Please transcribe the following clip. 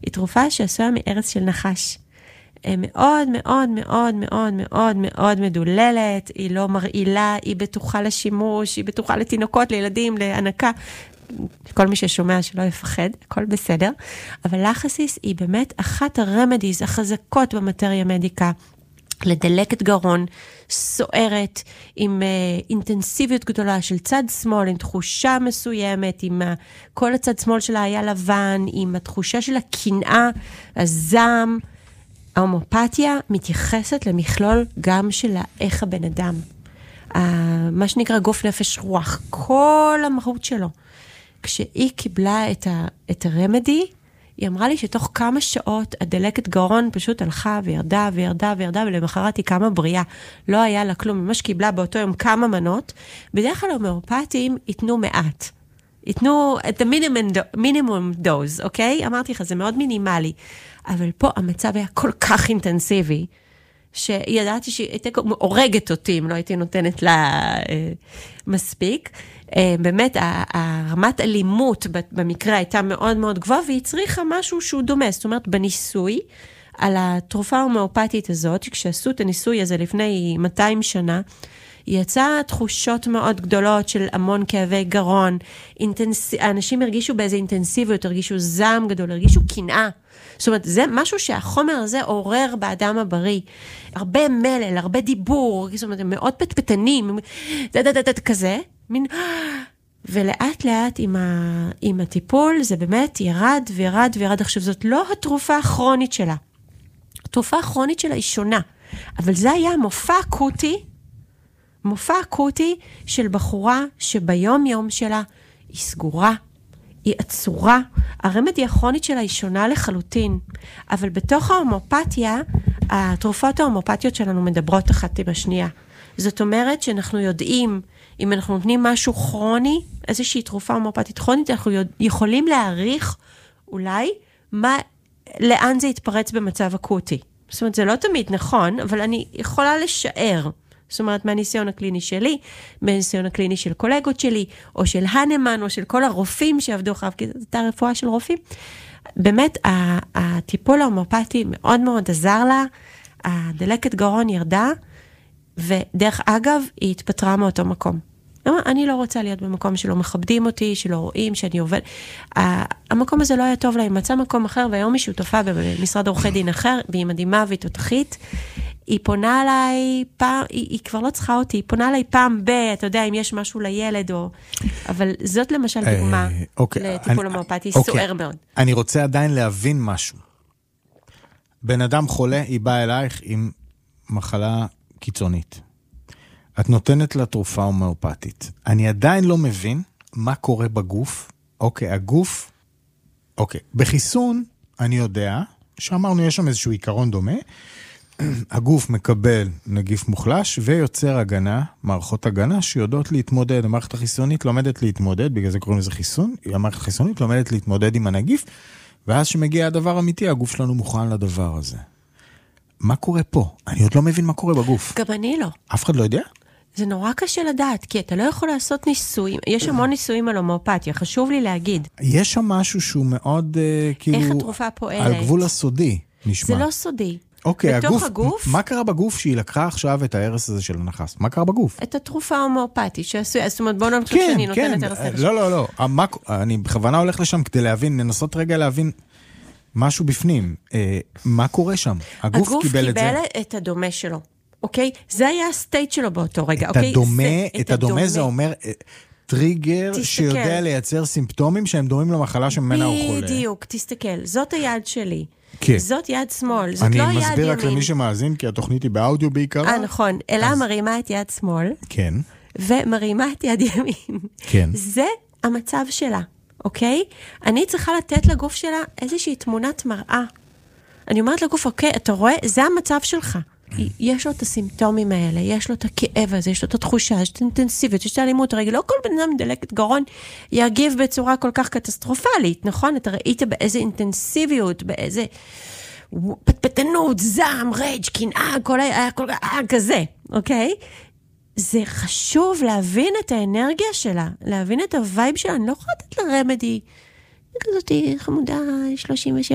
היא תרופה שעשויה מארץ של נחש. מאוד מאוד מאוד מאוד מאוד מאוד מדוללת, היא לא מרעילה, היא בטוחה לשימוש, היא בטוחה לתינוקות, לילדים, להנקה, כל מי ששומע שלא יפחד, הכל בסדר, אבל לחסיס היא באמת אחת הרמדיז החזקות במטריה מדיקה, לדלקת גרון, סוערת, עם אינטנסיביות גדולה של צד שמאל, עם תחושה מסוימת, עם כל הצד שמאל שלה היה לבן, עם התחושה של הקנאה, הזעם. ההומופתיה מתייחסת למכלול גם של איך הבן אדם. מה שנקרא גוף נפש רוח, כל המהות שלו. כשהיא קיבלה את הרמדי, היא אמרה לי שתוך כמה שעות הדלקת גרון פשוט הלכה וירדה וירדה וירדה, ולמחרת היא קמה בריאה. לא היה לה כלום, ממש קיבלה באותו יום כמה מנות. בדרך כלל ההומאופתיים ייתנו מעט. ייתנו את המינימום דוז, אוקיי? אמרתי לך, זה מאוד מינימלי. אבל פה המצב היה כל כך אינטנסיבי, שידעתי שהיא הייתה הורגת אותי, אם לא הייתי נותנת לה מספיק. באמת, הרמת אלימות במקרה הייתה מאוד מאוד גבוהה, והיא צריכה משהו שהוא דומה. זאת אומרת, בניסוי, על התרופה ההומאופתית הזאת, כשעשו את הניסוי הזה לפני 200 שנה, היא יצאה תחושות מאוד גדולות של המון כאבי גרון, אנשים הרגישו באיזה אינטנסיביות, הרגישו זעם גדול, הרגישו קנאה. זאת אומרת, זה משהו שהחומר הזה עורר באדם הבריא. הרבה מלל, הרבה דיבור, זאת אומרת, מאוד פטפטנים, כזה, מין... ולאט לאט עם הטיפול, זה באמת ירד וירד וירד. עכשיו, זאת לא התרופה הכרונית שלה. התרופה הכרונית שלה היא שונה. אבל זה היה מופע אקוטי של בחורה שביום יום שלה היא סגורה, היא עצורה, הרמדי הכרונית שלה היא שונה לחלוטין, אבל בתוך ההומופתיה, התרופות ההומופתיות שלנו מדברות אחת עם השנייה. זאת אומרת שאנחנו יודעים, אם אנחנו נותנים משהו כרוני, איזושהי תרופה הומופתית כרונית, אנחנו יכולים להעריך אולי לאן זה יתפרץ במצב אקוטי. זאת אומרת, זה לא תמיד נכון, אבל אני יכולה לשער. זאת אומרת, מהניסיון הקליני שלי, מהניסיון הקליני של קולגות שלי, או של הנמן, או של כל הרופאים שעבדו אחריו, כי זאת הייתה רפואה של רופאים. באמת, הטיפול ההומופתי מאוד מאוד עזר לה, הדלקת גרון ירדה, ודרך אגב, היא התפטרה מאותו מקום. אני לא רוצה להיות במקום שלא מכבדים אותי, שלא רואים, שאני עובד. המקום הזה לא היה טוב לה, היא מצאה מקום אחר, והיום היא שותפה במשרד עורכי דין אחר, והיא מדהימה והיא תותחית. היא פונה עליי פעם, היא כבר לא צריכה אותי, היא פונה עליי פעם אתה יודע, אם יש משהו לילד או... אבל זאת למשל דוגמה לטיפול הומאופתי, סוער מאוד. אני רוצה עדיין להבין משהו. בן אדם חולה, היא באה אלייך עם מחלה קיצונית. את נותנת לה תרופה הומאופתית. אני עדיין לא מבין מה קורה בגוף. הגוף... בחיסון, אני יודע, שאמרנו, יש שם איזשהו עיקרון דומה, הגוף מקבל נגיף מוחלש ויוצר הגנה, מערכות הגנה שיודעות להתמודד. המערכת החיסונית לומדת להתמודד, בגלל זה קוראים לזה חיסון, המערכת החיסונית לומדת להתמודד עם הנגיף, ואז שמגיע הדבר אמיתי, הגוף שלנו מוכן לדבר הזה. מה קורה פה? אני עוד לא מבין מה קורה בגוף. גם אני לא. אף אחד לא יודע? זה נורא קשה לדעת, כי אתה לא יכול לעשות ניסויים, יש המון ניסויים על הומאופתיה, חשוב לי להגיד. יש שם משהו שהוא מאוד כאילו... איך התרופה פועלת? על גבול הסודי, נשמע. זה לא סודי. הגוף, מה קרה בגוף שהיא לקחה עכשיו את ההרס הזה של הנחס? מה קרה בגוף? את התרופה ההומאופתית שעשוי, זאת אומרת, בואו נמחשב שאני נותנת הרס. לא, אני בכוונה הולך לשם כדי להבין, ננסות רגע להבין משהו בפנים. מה קורה שם? הגוף קיבל את זה. הגוף קיבל את הדומה שלו, אוקיי? זה היה הסטייט שלו באותו רגע, אוקיי? את הדומה זה אומר... טריגר שיודע לייצר סימפטומים שהם דומים למחלה שממנה הוא חולה. בדיוק, תסתכל. זאת היד שלי. כן. זאת יד שמאל, זאת לא יד ימין. אני מסביר רק למי שמאזין, כי התוכנית היא באודיו בעיקר. נכון. אלה מרימה את יד שמאל. כן. ומרימה את יד ימין. כן. זה המצב שלה, אוקיי? אני צריכה לתת לגוף שלה איזושהי תמונת מראה. אני אומרת לגוף, אוקיי, אתה רואה? זה המצב שלך. יש לו את הסימפטומים האלה, יש לו את הכאב הזה, יש לו את התחושה, יש את האינטנסיביות, יש את האלימות. הרגע לא כל בן אדם דלקת גרון יגיב בצורה כל כך קטסטרופלית, נכון? אתה ראית באיזה אינטנסיביות, באיזה פטפטנות, זעם, רייג', קנאה, היה כל כזה, אוקיי? זה חשוב להבין את האנרגיה שלה, להבין את הווייב שלה. אני לא יכולה לתת לה רמדי, כזאת חמודה, 37,